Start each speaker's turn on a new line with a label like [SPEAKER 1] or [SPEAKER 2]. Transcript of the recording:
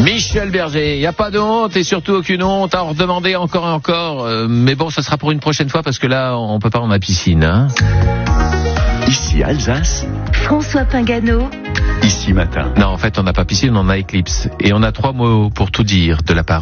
[SPEAKER 1] Michel Berger, il n'y a pas de honte et surtout aucune honte à en redemander encore et encore. Mais bon, ça sera pour une prochaine fois parce que là, on peut pas en la piscine. Hein.
[SPEAKER 2] Ici Alsace.
[SPEAKER 3] François Pingano.
[SPEAKER 2] Ici Matin.
[SPEAKER 1] Non, en fait, on n'a pas piscine, on a éclipse. Et on a 3 mots pour tout dire de la part